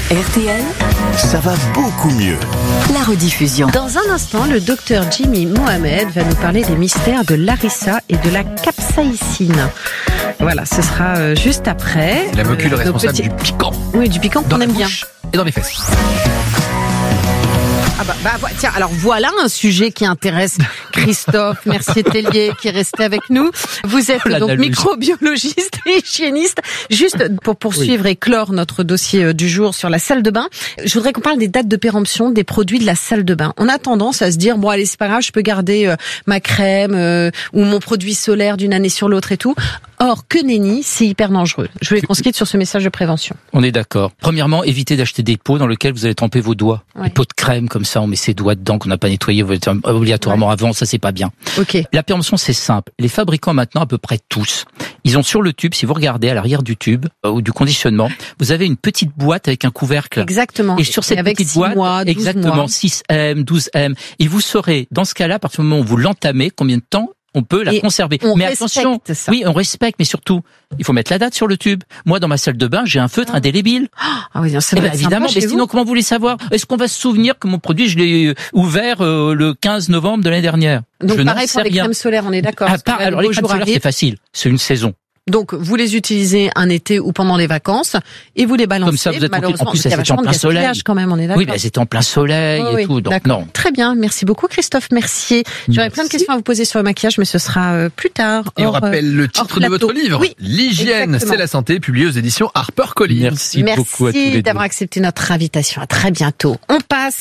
RTL, ça va beaucoup mieux. la rediffusion. Dans un instant, le docteur Jimmy Mohamed va nous parler des mystères de l'harissa et de la capsaïcine. Voilà, ce sera juste après. La mocule responsable du piquant. Oui, du piquant qu'on aime bien. Et dans les fesses. Ah tiens, alors voilà un sujet qui intéresse Christophe Mercier-Tellier qui est resté avec nous. Vous êtes donc microbiologiste et hygiéniste. Juste pour poursuivre et clore notre dossier du jour sur la salle de bain, je voudrais qu'on parle des dates de péremption des produits de la salle de bain. On a tendance à se dire, bon allez, c'est pas grave, je peux garder ma crème ou mon produit solaire d'une année sur l'autre et tout. Or, que nenni, c'est hyper dangereux. Je voulais qu'on se quitte sur ce message de prévention. On est d'accord. Premièrement, évitez d'acheter des pots dans lesquels vous allez tremper vos doigts. Ouais. Des pots de crème comme ça, on met ses doigts dedans qu'on n'a pas nettoyé obligatoirement avant, ça c'est pas bien. Ok. La péremption c'est simple. Les fabricants maintenant, à peu près tous, ils ont sur le tube, si vous regardez à l'arrière du tube ou du conditionnement, vous avez une petite boîte avec un couvercle. Exactement. Et sur cette avec petite 6 boîte, mois, 12 exactement, mois. 6M, 12M, et vous saurez, dans ce cas-là, à partir du moment où vous l'entamez, combien de temps on peut la conserver. On mais respecte attention, ça. oui, on respecte, mais surtout, il faut mettre la date sur le tube. Moi, dans ma salle de bain, j'ai un feutre indélébile. Ah oui, c'est Eh vrai, ben, évidemment, mais sinon, comment vous voulez savoir? Est-ce qu'on va se souvenir que mon produit, je l'ai ouvert le 15 novembre de l'année dernière? Donc je pareil n'en pour sais les rien. crèmes solaires, on est d'accord. Alors les crèmes solaires, c'est facile. C'est une saison. Donc vous les utilisez un été ou pendant les vacances et vous les balancez. Comme ça, vous êtes tranquille. En plus, il y a elles étaient en vachement de plein soleil. gaspillage quand même, on est d'accord. Oui, mais c'était en plein soleil et tout. Donc d'accord. non. Très bien, merci beaucoup Christophe Mercier. J'aurais plein de questions à vous poser sur le maquillage, mais ce sera plus tard. Et on rappelle le titre de votre livre, oui, L'hygiène, exactement. c'est la santé, publié aux éditions HarperCollins. Merci beaucoup à tous les deux. Merci d'avoir accepté notre invitation. À très bientôt. On passe